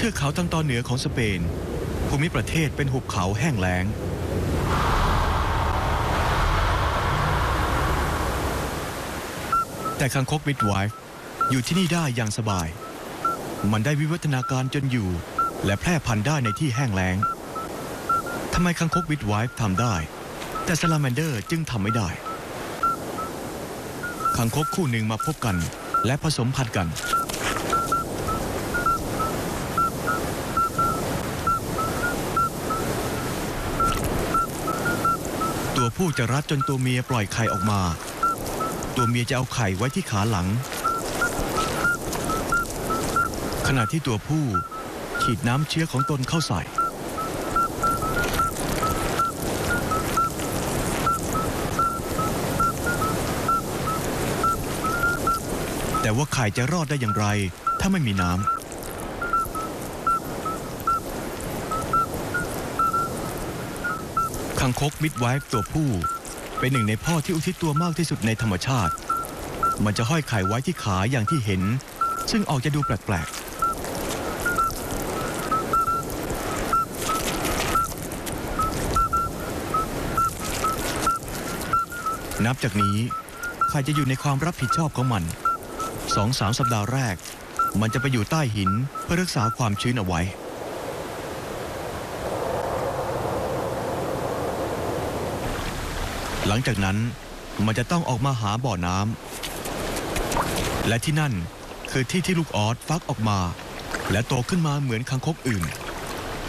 ทือกเขาทางตอนเหนือของสเปนภูมิประเทศเป็นหุบเขาแห้งแล้งแต่คางคกมิดไวฟ์อยู่ที่นี่ได้อย่างสบายมันได้วิวัฒนาการจนอยู่และแพร่พันธุ์ได้ในที่แห้งแล้งทำไมคางคกมิดไวฟ์ทำได้แต่ซาลาแมนเดอร์จึงทำไม่ได้คางคกคู่หนึ่งมาพบกันและผสมพันธุ์กันตัวผู้จะรัดจนตัวเมียปล่อยไข่ออกมาตัวเมียจะเอาไข่ไว้ที่ขาหลังขณะที่ตัวผู้ฉีดน้ำเชื้อของตนเข้าใส่แต่ว่าไข่จะรอดได้อย่างไรถ้าไม่มีน้ำคางคกมิดไวฟ์ตัวผู้เป็นหนึ่งในพ่อที่อุทิศตัวมากที่สุดในธรรมชาติมันจะห้อยไข่ไว้ที่ขาอย่างที่เห็นซึ่งออกจะดูแปลกๆนับจากนี้ไข่จะอยู่ในความรับผิดชอบของมัน 2-3 สัปดาห์แรกมันจะไปอยู่ใต้หินเพื่อรักษาความชื้นเอาไว้หลังจากนั้นมันจะต้องออกมาหาบ่อน้ำและที่นั่นคือที่ที่ลูกออสฟักออกมาและโตขึ้นมาเหมือนคางคกอื่น